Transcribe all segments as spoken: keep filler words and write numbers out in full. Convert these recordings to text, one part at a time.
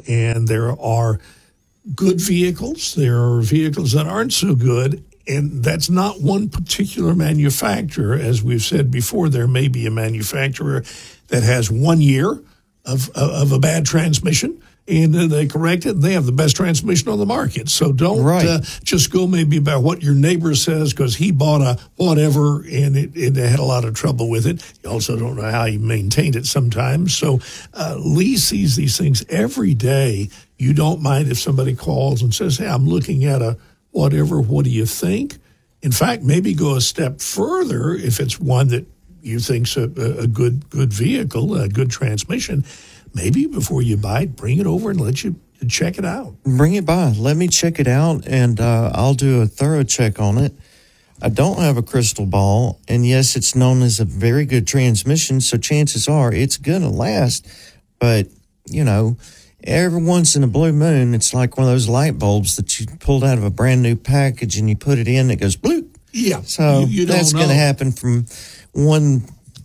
and there are good vehicles. There are vehicles that aren't so good, and that's not one particular manufacturer. As we've said before, there may be a manufacturer that has one year of of a bad transmission, and uh, they correct it, and they have the best transmission on the market. So don't right. uh, just go maybe about what your neighbor says because he bought a whatever and it, it had a lot of trouble with it. You also don't know how he maintained it sometimes. So uh, Lee sees these things every day. You don't mind if somebody calls and says, hey, I'm looking at a whatever, what do you think? In fact, maybe go a step further if it's one that you think's a, a good good vehicle, a good transmission. Maybe before you buy it, bring it over and let you check it out. Bring it by. Let me check it out, and uh, I'll do a thorough check on it. I don't have a crystal ball, and yes, it's known as a very good transmission, so chances are it's going to last. But, you know, every once in a blue moon, it's like one of those light bulbs that you pulled out of a brand new package and you put it in, and it goes bloop. Yeah. So you, you that's going to happen from one.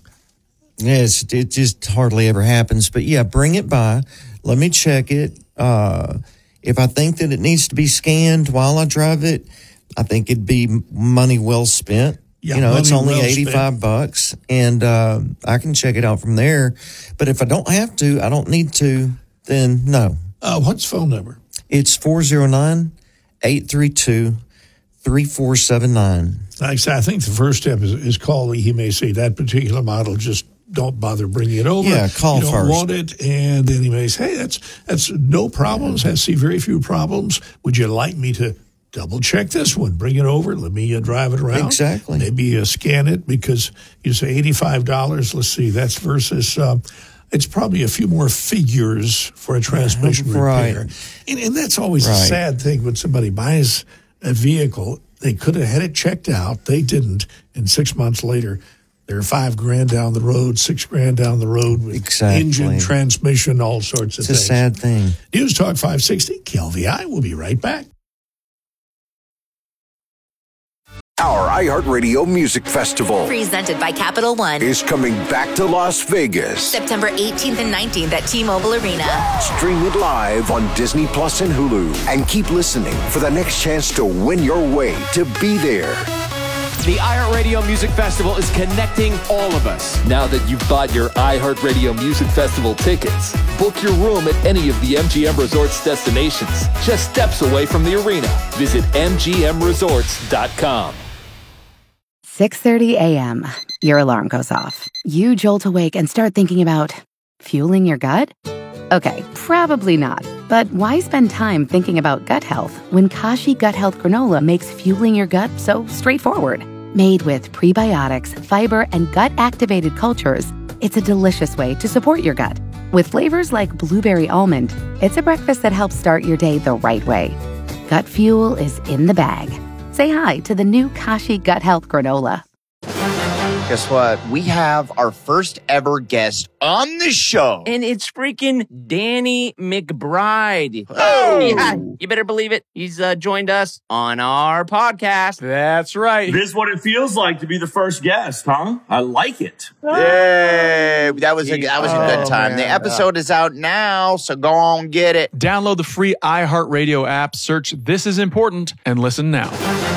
Yes, it just hardly ever happens. But, yeah, bring it by. Let me check it. Uh, if I think that it needs to be scanned while I drive it, I think it'd be money well spent. Yeah, you know, it's only well eighty-five spent. bucks, and uh, I can check it out from there. But if I don't have to, I don't need to, then no. Uh, what's the phone number? It's four oh nine, eight three two, three four seven nine. Like I said, I think the first step is, is call. He may say that particular model, just don't bother bringing it over. Yeah, call you don't first. Want it, and then he may say, hey, that's that's no problems. I see very few problems. Would you like me to double check this one? Bring it over. Let me uh, drive it around. Exactly. Maybe uh, scan it because you say eighty-five dollars. Let's see. That's versus. Uh, it's probably a few more figures for a transmission right. repair, and, and that's always right. a sad thing when somebody buys a vehicle. They could have had it checked out. They didn't, and six months later. They're five grand down the road, six grand down the road with exactly. engine, transmission, all sorts of it's things. It's a sad thing. News Talk five sixty, K L V I. We'll be right back. Our iHeartRadio Music Festival, presented by Capital One, is coming back to Las Vegas. September eighteenth and nineteenth at T-Mobile Arena. Stream it live on Disney Plus and Hulu. And keep listening for the next chance to win your way to be there. The iHeartRadio Music Festival is connecting all of us. Now that you've bought your iHeartRadio Music Festival tickets, book your room at any of the M G M Resorts destinations, just steps away from the arena. Visit M G M resorts dot com. six thirty a.m. Your alarm goes off. You jolt awake and start thinking about fueling your gut? Okay, probably not. But why spend time thinking about gut health when Kashi Gut Health Granola makes fueling your gut so straightforward? Made with prebiotics, fiber, and gut-activated cultures, it's a delicious way to support your gut. With flavors like blueberry almond, it's a breakfast that helps start your day the right way. Gut fuel is in the bag. Say hi to the new Kashi Gut Health Granola. Guess what? We have our first ever guest on the show. And it's freaking Danny McBride. Oh! Yeah, you better believe it. He's uh, joined us on our podcast. That's right. This is what it feels like to be the first guest, huh? I like it. Yay! That was a, that was a good Oh, time. man. The episode is out now, so go on get it. Download the free iHeartRadio app, search This Is Important, and listen now.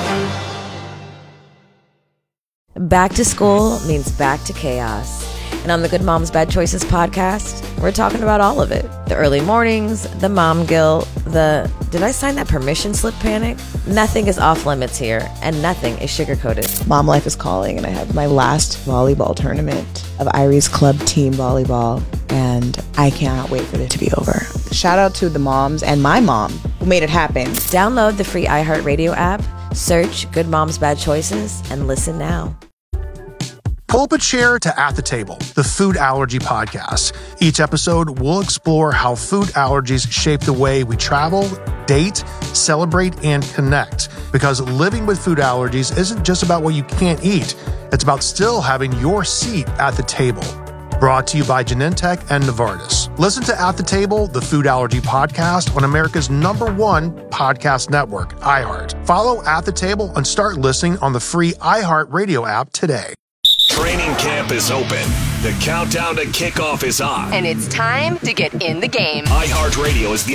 Back to school means back to chaos. And on the Good Moms Bad Choices podcast, we're talking about all of it. The early mornings, the mom guilt, the did I sign that permission slip panic? Nothing is off limits here, and nothing is sugar-coated. Mom life is calling, and I have my last volleyball tournament of Irie's club team volleyball, and I cannot wait for it to be over. Shout out to the moms and my mom who made it happen. Download the free iHeartRadio app, search Good Moms Bad Choices, and listen now. Pull up a chair to At the Table, the food allergy podcast. Each episode, we'll explore how food allergies shape the way we travel, date, celebrate, and connect. Because living with food allergies isn't just about what you can't eat. It's about still having your seat at the table. Brought to you by Genentech and Novartis. Listen to At the Table, the food allergy podcast on America's number one podcast network, iHeart. Follow At the Table and start listening on the free iHeartRadio app today. Training camp is open. The countdown to kickoff is on. And it's time to get in the game. iHeartRadio is the